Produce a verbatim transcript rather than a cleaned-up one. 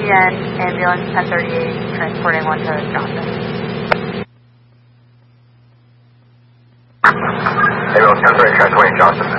N, ambulance ten thirty-eight, transporting one to Johnson. Ambulance ten thirty-eight, transporting Johnson.